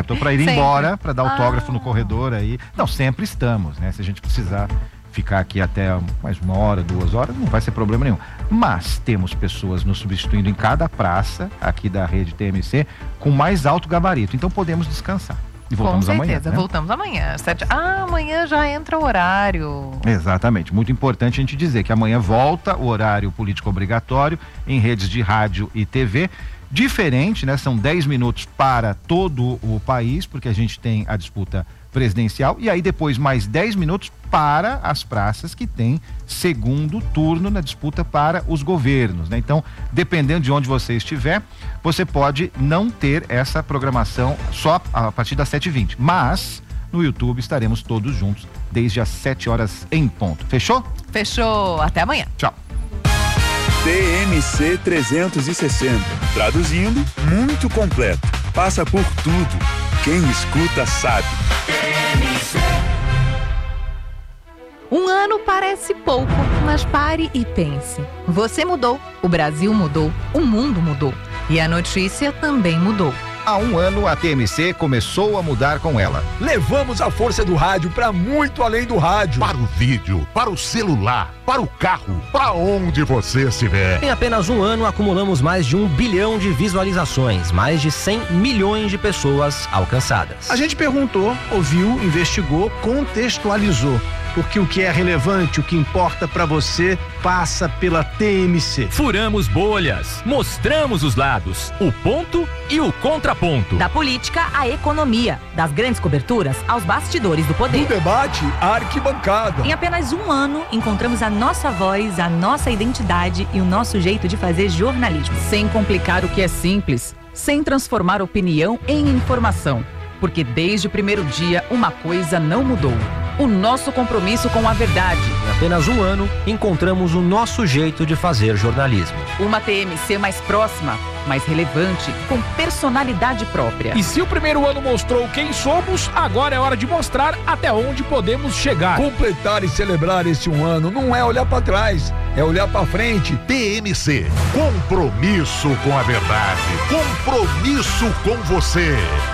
Tô para ir embora, para dar autógrafo no corredor aí. Não, sempre estamos, né? Se a gente precisar ficar aqui até mais 1 hora, 2 horas, não vai ser problema nenhum. Mas temos pessoas nos substituindo em cada praça aqui da rede TMC com mais alto gabarito, então podemos descansar. E voltamos amanhã. Com certeza, né? Voltamos amanhã. Amanhã já entra o horário. Exatamente, muito importante a gente dizer que amanhã volta o horário político obrigatório em redes de rádio e TV. Diferente, né? São 10 minutos para todo o país, porque a gente tem a disputa presidencial, e aí depois mais 10 minutos para as praças que tem segundo turno na disputa para os governos, né? Então, dependendo de onde você estiver, você pode não ter essa programação só a partir das 7h20, mas no YouTube estaremos todos juntos desde as 7 horas em ponto. Fechou? Fechou. Até amanhã. Tchau. TMC 360. Traduzindo, muito completo. Passa por tudo. Quem escuta sabe. Um ano parece pouco, mas pare e pense. Você mudou, o Brasil mudou, o mundo mudou. E a notícia também mudou. Há 1 ano, a TMC começou a mudar com ela. Levamos a força do rádio para muito além do rádio. Para o vídeo, para o celular, para o carro, para onde você estiver. Em apenas 1 ano, acumulamos mais de 1 bilhão de visualizações, mais de 100 milhões de pessoas alcançadas. A gente perguntou, ouviu, investigou, contextualizou. Porque o que é relevante, o que importa para você, passa pela TMC. Furamos bolhas, mostramos os lados, o ponto e o contraponto. Da política à economia, das grandes coberturas aos bastidores do poder. Do debate à arquibancada. Em apenas 1 ano, encontramos a nossa voz, a nossa identidade e o nosso jeito de fazer jornalismo. Sem complicar o que é simples, sem transformar opinião em informação. Porque desde o primeiro dia, uma coisa não mudou. O nosso compromisso com a verdade. Em apenas 1 ano, encontramos o nosso jeito de fazer jornalismo. Uma TMC mais próxima, mais relevante, com personalidade própria. E se o primeiro ano mostrou quem somos, agora é hora de mostrar até onde podemos chegar. Completar e celebrar esse 1 ano não é olhar para trás, é olhar para frente. TMC, compromisso com a verdade, compromisso com você.